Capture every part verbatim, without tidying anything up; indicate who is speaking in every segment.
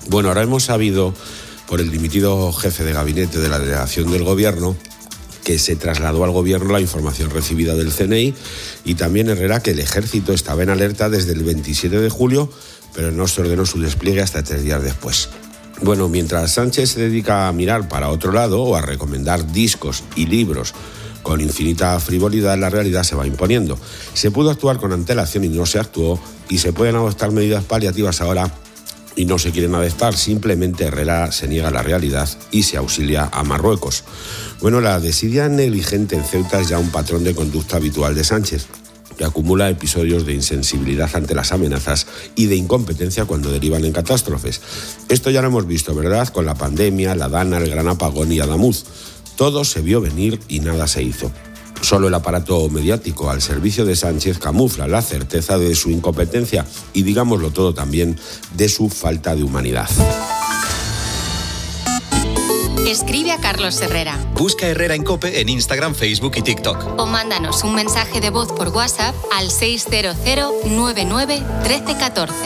Speaker 1: Bueno, ahora hemos sabido por el dimitido jefe de gabinete de la delegación del Gobierno que se trasladó al Gobierno la información recibida del C N I, y también Herrera que el Ejército estaba en alerta desde el veintisiete de julio, pero no se ordenó su despliegue hasta tres días después. Bueno, mientras Sánchez se dedica a mirar para otro lado o a recomendar discos y libros con infinita frivolidad, la realidad se va imponiendo. Se pudo actuar con antelación y no se actuó, y se pueden adoptar medidas paliativas ahora y no se quieren adoptar. Simplemente Herrera se niega a la realidad y se auxilia a Marruecos. Bueno, la desidia negligente en Ceuta es ya un patrón de conducta habitual de Sánchez, que acumula episodios de insensibilidad ante las amenazas y de incompetencia cuando derivan en catástrofes. Esto ya lo hemos visto, ¿verdad? Con la pandemia, la Dana, el gran apagón y Adamuz. Todo se vio venir y nada se hizo. Solo el aparato mediático al servicio de Sánchez camufla la certeza de su incompetencia y, digámoslo todo también, de su falta de humanidad.
Speaker 2: Escribe a Carlos Herrera.
Speaker 3: Busca Herrera en COPE en Instagram, Facebook y TikTok.
Speaker 2: O mándanos un mensaje de voz por WhatsApp al seis cero cero nueve nueve uno tres uno cuatro.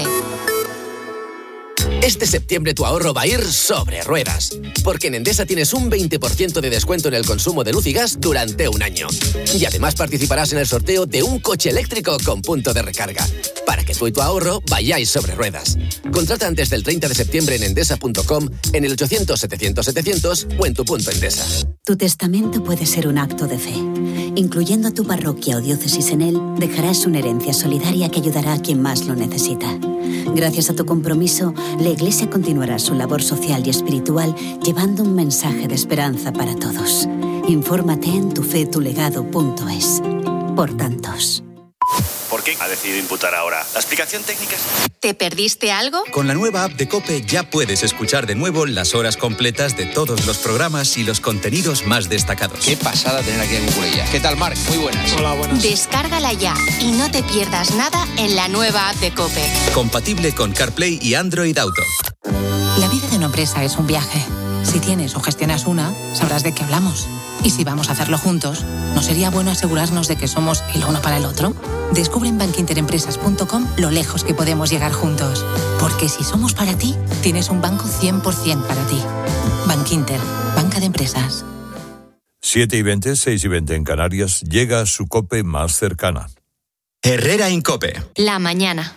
Speaker 4: Este septiembre tu ahorro va a ir sobre ruedas, porque en Endesa tienes un veinte por ciento de descuento en el consumo de luz y gas durante un año. Y además participarás en el sorteo de un coche eléctrico con punto de recarga, para que tú y tu ahorro vayáis sobre ruedas. Contrata antes del treinta de septiembre en endesa punto com, en el ochocientos setecientos setecientos o en tu punto Endesa.
Speaker 5: Tu testamento puede ser un acto de fe. Incluyendo a tu parroquia o diócesis en él, dejarás una herencia solidaria que ayudará a quien más lo necesita. Gracias a tu compromiso, la Iglesia continuará su labor social y espiritual llevando un mensaje de esperanza para todos. Infórmate en tufetulegado punto es. Por tantos.
Speaker 6: ¿Por qué ha decidido imputar ahora? ¿La explicación técnica es...?
Speaker 2: ¿Te perdiste algo?
Speaker 3: Con la nueva app de COPE ya puedes escuchar de nuevo las horas completas de todos los programas y los contenidos más destacados.
Speaker 7: Qué pasada tener aquí a Cucurella. ¿Qué tal, Marc? Muy buenas.
Speaker 8: Hola, buenas.
Speaker 2: Descárgala ya y no te pierdas nada en la nueva app de COPE.
Speaker 3: Compatible con CarPlay y Android Auto.
Speaker 9: La vida de una empresa es un viaje. Si tienes o gestionas una, sabrás de qué hablamos. Y si vamos a hacerlo juntos, ¿no sería bueno asegurarnos de que somos el uno para el otro? Descubre en bankinterempresas punto com lo lejos que podemos llegar juntos. Porque si somos para ti, tienes un banco cien por ciento para ti. Bankinter, banca de empresas.
Speaker 10: siete y veinte, seis y veinte en Canarias, llega su COPE más cercana.
Speaker 3: Herrera en COPE.
Speaker 2: La mañana.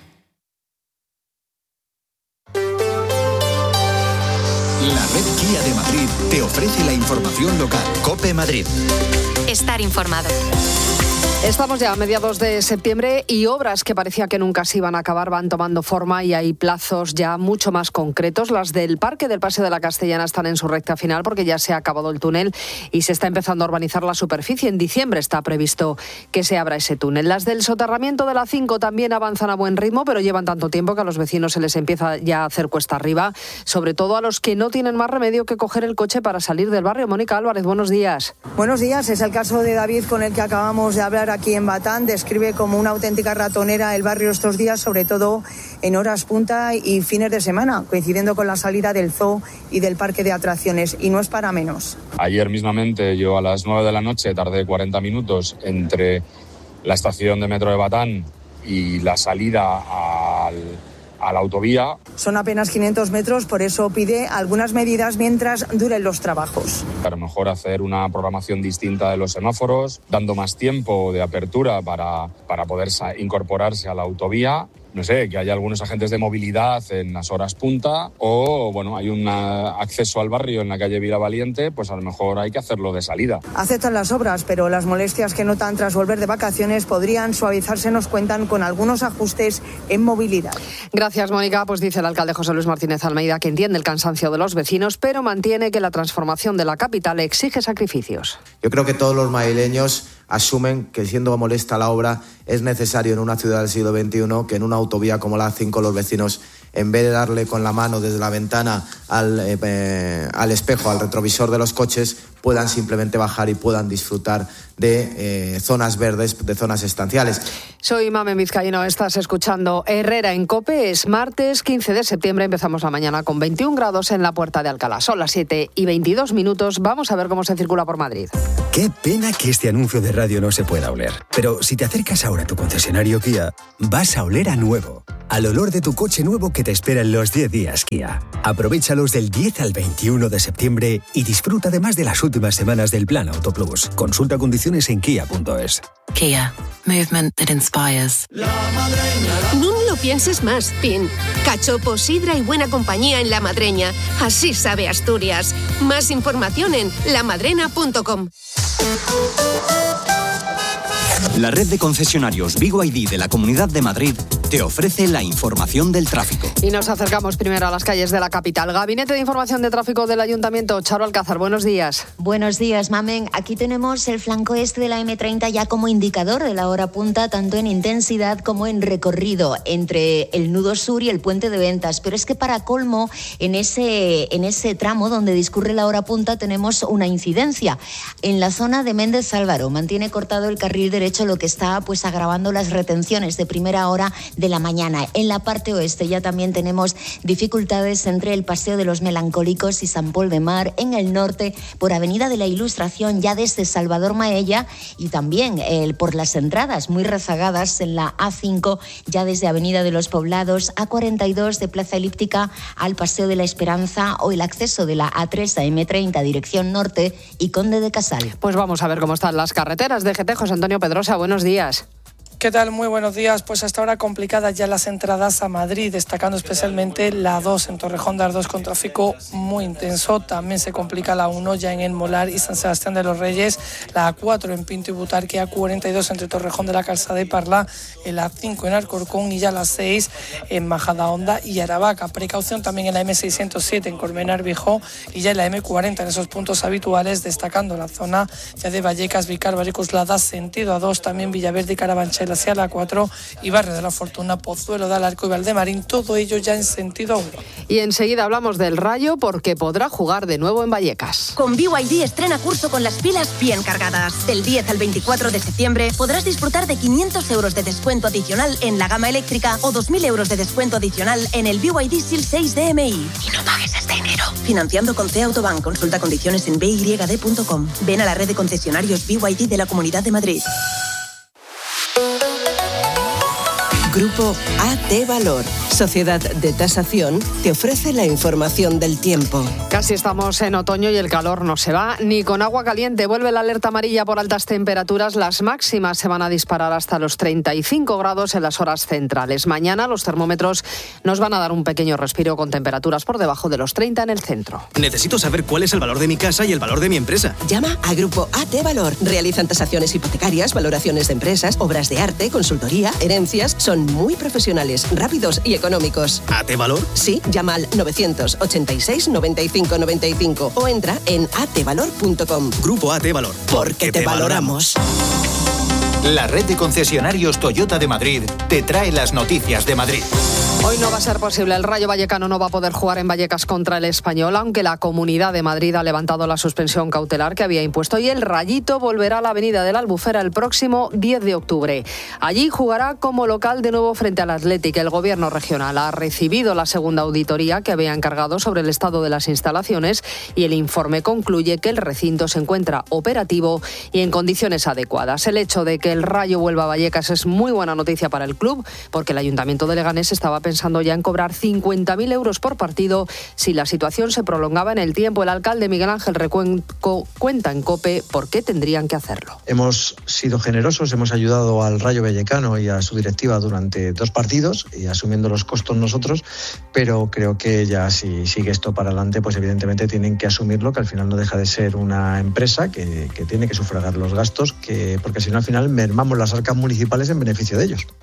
Speaker 11: La red Kia de Madrid te ofrece la información local.
Speaker 3: COPE Madrid.
Speaker 2: Estar informado.
Speaker 12: Estamos ya a mediados de septiembre y obras que parecía que nunca se iban a acabar van tomando forma y hay plazos ya mucho más concretos. Las del Parque del Paseo de la Castellana están en su recta final porque ya se ha acabado el túnel y se está empezando a urbanizar la superficie. En diciembre está previsto que se abra ese túnel. Las del soterramiento de la cinco también avanzan a buen ritmo, pero llevan tanto tiempo que a los vecinos se les empieza ya a hacer cuesta arriba, sobre todo a los que no tienen más remedio que coger el coche para salir del barrio. Mónica Álvarez, buenos días.
Speaker 13: Buenos días, es el caso de David con el que acabamos de hablar aquí en Batán. Describe como una auténtica ratonera el barrio estos días, sobre todo en horas punta y fines de semana, coincidiendo con la salida del zoo y del parque de atracciones, y no es para menos.
Speaker 14: Ayer mismamente yo a las nueve de la noche tardé cuarenta minutos entre la estación de metro de Batán y la salida al a la autovía.
Speaker 13: Son apenas quinientos metros, por eso pide algunas medidas mientras duren los trabajos.
Speaker 14: A lo mejor hacer una programación distinta de los semáforos, dando más tiempo de apertura para, para poder incorporarse a la autovía. No sé, que haya algunos agentes de movilidad en las horas punta o, bueno, hay un acceso al barrio en la calle Vila Valiente, pues a lo mejor hay que hacerlo de salida.
Speaker 13: Aceptan las obras, pero las molestias que notan tras volver de vacaciones podrían suavizarse, nos cuentan, con algunos ajustes en movilidad.
Speaker 12: Gracias, Mónica. Pues dice el alcalde José Luis Martínez Almeida que entiende el cansancio de los vecinos, pero mantiene que la transformación de la capital exige sacrificios.
Speaker 15: Yo creo que todos los madrileños asumen que, siendo molesta la obra, es necesario en una ciudad del siglo veintiuno que en una autovía como la A cinco los vecinos, en vez de darle con la mano desde la ventana al, eh, eh, al espejo, al retrovisor de los coches, puedan simplemente bajar y puedan disfrutar de eh, zonas verdes, de zonas estanciales.
Speaker 12: Soy Mamen Vizcaíno, estás escuchando Herrera en COPE. Es martes quince de septiembre, empezamos la mañana con veintiún grados en la Puerta de Alcalá. Son las siete y veintidós minutos, vamos a ver cómo se circula por Madrid.
Speaker 8: Qué pena que este anuncio de radio no se pueda oler. Pero si te acercas ahora a tu concesionario Kia, vas a oler a nuevo. Al olor de tu coche nuevo que te espera en los diez días Kia. Aprovéchalos del diez al veintiuno de septiembre y disfruta además de las últimas semanas del Plan Auto Plus. Consulta condiciones en kia punto es.
Speaker 16: Kia. Movement that inspires.
Speaker 17: No lo pienses más, Pin. Cachopo, sidra y buena compañía en La Madreña. Así sabe Asturias. Más información en la madrena punto com.
Speaker 3: La red de concesionarios B Y D de la Comunidad de Madrid te ofrece la información del tráfico.
Speaker 12: Y nos acercamos primero a las calles de la capital. Gabinete de Información de Tráfico del Ayuntamiento, Charo Alcázar, buenos días.
Speaker 18: Buenos días, Mamen. Aquí tenemos el flanco este de la eme treinta ya como indicador de la hora punta, tanto en intensidad como en recorrido, entre el nudo sur y el puente de Ventas. Pero es que para colmo, en ese, en ese tramo donde discurre la hora punta tenemos una incidencia. En la zona de Méndez Álvaro mantiene cortado el carril derecho, lo que está pues agravando las retenciones de primera hora de la mañana. En la parte oeste ya también tenemos dificultades entre el Paseo de los Melancólicos y San Pol de Mar. En el norte, por Avenida de la Ilustración, ya desde Salvador Maella, y también eh, por las entradas muy rezagadas en la A cinco, ya desde Avenida de los Poblados, A cuarenta y dos de Plaza Elíptica al Paseo de la Esperanza, o el acceso de la A tres a eme treinta dirección norte y Conde de Casal.
Speaker 12: Pues vamos a ver cómo están las carreteras. D G T, José Antonio Pedrosa, buenos días.
Speaker 19: ¿Qué tal? Muy buenos días. Pues hasta ahora complicadas ya las entradas a Madrid, destacando especialmente la dos en Torrejón de Ardoz con tráfico muy intenso. También se complica la uno ya en El Molar y San Sebastián de los Reyes, la A cuatro en Pinto y Butarque, A cuarenta y dos entre Torrejón de la Calzada y Parla, el A cinco en Alcorcón y ya la seis en Majadahonda y Aravaca. Precaución también en la eme seiscientos siete en Colmenar Viejo y ya en la eme cuarenta en esos puntos habituales, destacando la zona ya de Vallecas, Vicar, Baricoslada, sentido A dos, también Villaverde y Carabanchel hacia la cuatro y Barrio de la Fortuna, Pozuelo de Alarco y Valdemarín, todo ello ya en sentido uno.
Speaker 12: Y enseguida hablamos del Rayo porque podrá jugar de nuevo en Vallecas.
Speaker 20: Con B Y D estrena curso con las pilas bien cargadas. Del diez al veinticuatro de septiembre podrás disfrutar de quinientos euros de descuento adicional en la gama eléctrica o dos mil euros de descuento adicional en el B Y D S I L seis de eme i. Y no pagues hasta enero. Financiando con C Autobank. Consulta condiciones en b y d punto com. Ven a la red de concesionarios B Y D de la Comunidad de Madrid.
Speaker 21: Grupo A T Valor, sociedad de tasación, te ofrece la información del tiempo.
Speaker 12: Casi estamos en otoño y el calor no se va ni con agua caliente. Vuelve la alerta amarilla por altas temperaturas. Las máximas se van a disparar hasta los treinta y cinco grados en las horas centrales. Mañana los termómetros nos van a dar un pequeño respiro con temperaturas por debajo de los treinta en el centro.
Speaker 22: Necesito saber cuál es el valor de mi casa y el valor de mi empresa.
Speaker 21: Llama a Grupo A T Valor. Realizan tasaciones hipotecarias, valoraciones de empresas, obras de arte, consultoría, herencias. Son muy profesionales, rápidos y económicos.
Speaker 22: ¿A T Valor?
Speaker 21: Sí, llama al novecientos ochenta y seis noventa y cinco noventa y cinco o entra en a t valor punto com.
Speaker 22: Grupo A T Valor.
Speaker 21: Porque te valoramos.
Speaker 11: La red de concesionarios Toyota de Madrid te trae las noticias de Madrid.
Speaker 12: Hoy no va a ser posible. El Rayo Vallecano no va a poder jugar en Vallecas contra el Español, aunque la Comunidad de Madrid ha levantado la suspensión cautelar que había impuesto, y el Rayito volverá a la Avenida de la Albufera el próximo diez de octubre. Allí jugará como local de nuevo frente al Athletic. El Gobierno regional ha recibido la segunda auditoría que había encargado sobre el estado de las instalaciones y el informe concluye que el recinto se encuentra operativo y en condiciones adecuadas. El hecho de que el Rayo vuelva a Vallecas es muy buena noticia para el club, porque el Ayuntamiento de Leganés estaba pensando pensando ya en cobrar cincuenta mil euros por partido si la situación se prolongaba en el tiempo. El alcalde Miguel Ángel Recuenco cuenta en COPE por qué tendrían que hacerlo.
Speaker 23: Hemos sido generosos, hemos ayudado al Rayo Vallecano y a su directiva durante dos partidos y asumiendo los costos nosotros, pero creo que ya si sigue esto para adelante, pues evidentemente tienen que asumirlo, que al final no deja de ser una empresa que, que tiene que sufragar los gastos, que, porque si no al final mermamos las arcas municipales en beneficio de ellos.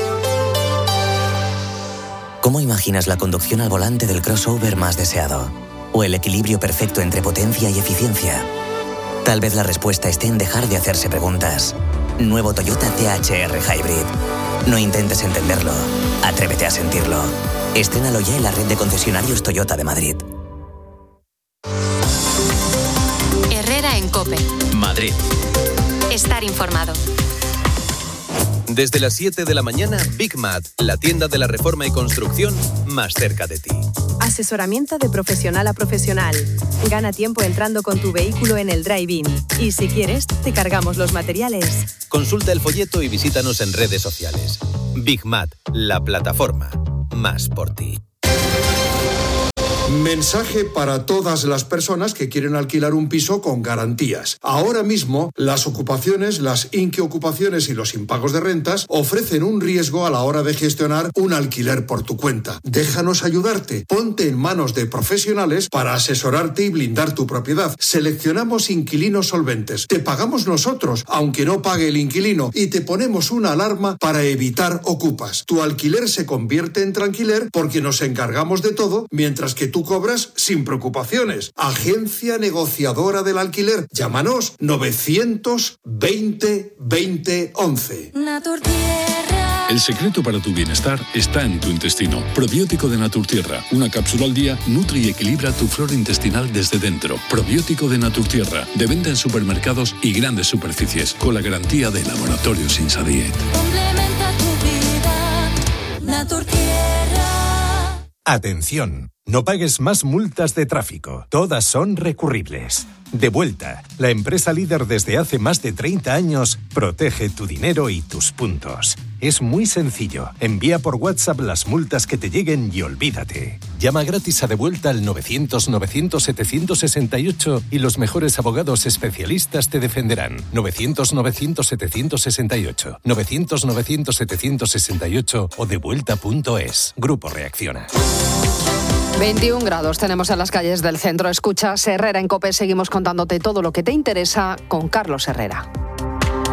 Speaker 24: ¿Cómo imaginas la conducción al volante del crossover más deseado? ¿O el equilibrio perfecto entre potencia y eficiencia? Tal vez la respuesta esté en dejar de hacerse preguntas. Nuevo Toyota T H R Hybrid. No intentes entenderlo. Atrévete a sentirlo. Estrénalo ya en la red de concesionarios Toyota de Madrid.
Speaker 2: COPE.
Speaker 3: Madrid.
Speaker 2: Estar informado.
Speaker 3: Desde las siete de la mañana, Big Mat, la tienda de la reforma y construcción más cerca de ti.
Speaker 1: Asesoramiento de profesional a profesional. Gana tiempo entrando con tu vehículo en el drive-in. Y si quieres, te cargamos los materiales.
Speaker 3: Consulta el folleto y visítanos en redes sociales. Big Mat, la plataforma más por ti.
Speaker 4: Mensaje para todas las personas que quieren alquilar un piso con garantías. Ahora mismo, las ocupaciones, las inquiocupaciones y los impagos de rentas ofrecen un riesgo a la hora de gestionar un alquiler por tu cuenta. Déjanos ayudarte. Ponte en manos de profesionales para asesorarte y blindar tu propiedad. Seleccionamos inquilinos solventes. Te pagamos nosotros, aunque no pague el inquilino, y te ponemos una alarma para evitar ocupas. Tu alquiler se convierte en tranquiler porque nos encargamos de todo, mientras que tú cobras sin preocupaciones. Agencia negociadora del alquiler. Llámanos novecientos veinte veinte once.
Speaker 5: El secreto para tu bienestar está en tu intestino. Probiótico de Naturtierra. Una cápsula al día nutre y equilibra tu flora intestinal desde dentro. Probiótico de Naturtierra. De venta en supermercados y grandes superficies. Con la garantía de Laboratorio Sinsadiet.
Speaker 6: Complementa tu vida. Naturtierra.
Speaker 25: Atención. No pagues más multas de tráfico. Todas son recurribles. Devuelta, la empresa líder desde hace más de treinta años, protege tu dinero y tus puntos. Es muy sencillo. Envía por WhatsApp las multas que te lleguen y olvídate. Llama gratis a Devuelta al novecientos novecientos setecientos sesenta y ocho y los mejores abogados especialistas te defenderán. novecientos novecientos setecientos sesenta y ocho, novecientos novecientos setecientos sesenta y ocho o devuelta punto es. Grupo Reacciona.
Speaker 12: veintiún grados tenemos en las calles del centro. Escuchas Herrera en COPE. Seguimos contándote todo lo que te interesa con Carlos Herrera.